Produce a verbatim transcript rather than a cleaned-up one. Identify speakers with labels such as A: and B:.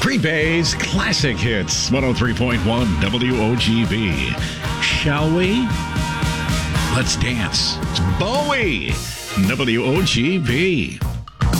A: Green Bay's classic hits, one oh three point one W O G B. Shall we? Let's dance. It's Bowie, W O G B.